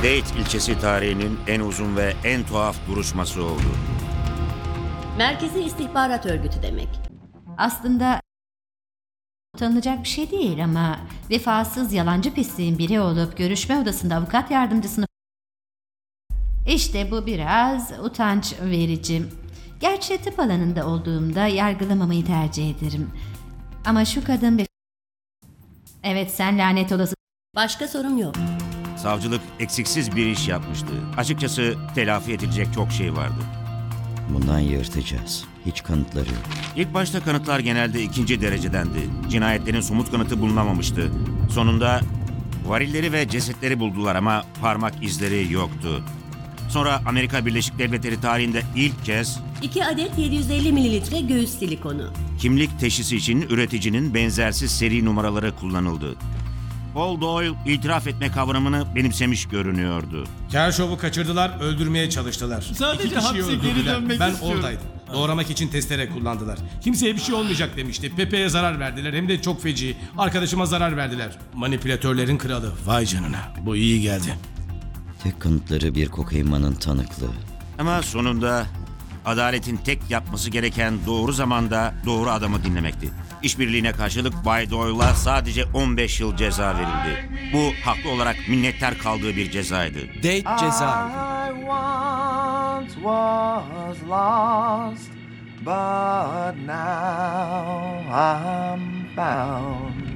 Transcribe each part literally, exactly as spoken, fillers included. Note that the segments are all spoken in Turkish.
Date ilçesi tarihinin en uzun ve en tuhaf duruşması oldu. Merkezi İstihbarat Örgütü demek. Aslında utanılacak bir şey değil ama vefasız yalancı pisliğin biri olup görüşme odasında avukat yardımcısını... İşte bu biraz utanç verici. Gerçi tıp alanında olduğumda yargılamamayı tercih ederim. Ama şu kadın... bir... Evet, sen lanet olası... Başka sorum yok. Savcılık eksiksiz bir iş yapmıştı. Açıkçası telafi edilecek çok şey vardı. Bundan yırtacağız. Hiç kanıtları yok. İlk başta kanıtlar genelde ikinci derecedendi. Cinayetlerin somut kanıtı bulunamamıştı. Sonunda varilleri ve cesetleri buldular ama parmak izleri yoktu. Sonra Amerika Birleşik Devletleri tarihinde ilk kez iki adet yedi yüz elli mililitre göğüs silikonu. kimlik teşhisi için üreticinin benzersiz seri numaraları kullanıldı. Paul Doyle itiraf etme kavramını benimsemiş görünüyordu. Kershaw'u kaçırdılar, öldürmeye çalıştılar. Sadece İki kişiyi hapse geri öldürdüler. dönmek Ben istiyorum. oradaydım. Doğramak için testere kullandılar. Kimseye bir şey olmayacak demişti. Pepe'ye zarar verdiler, hem de çok feci. Arkadaşıma zarar verdiler. Manipülatörlerin kralı. Vay canına. Bu iyi geldi. Tek kanıtları bir kokainmanın tanıklığı. Ama sonunda adaletin tek yapması gereken doğru zamanda doğru adamı dinlemekti. İşbirliğine karşılık Bay Doyle'a sadece on beş yıl ceza verildi. Bu haklı olarak minnettar kaldığı bir cezaydı. Date ceza. I once was lost, but now I'm found.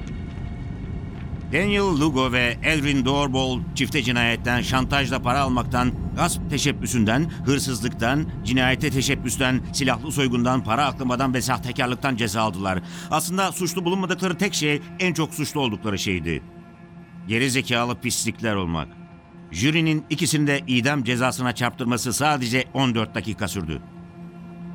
Daniel Lugo ve Elvin Doorbol çifte cinayetten, şantajla para almaktan, gasp teşebbüsünden, hırsızlıktan, cinayete teşebbüsten, silahlı soygundan, para aklamadan ve sahtekarlıktan ceza aldılar. Aslında suçlu bulunmadıkları tek şey en çok suçlu oldukları şeydi. Geri zekalı pislikler olmak. Jürinin ikisini de idam cezasına çarptırması sadece on dört dakika sürdü.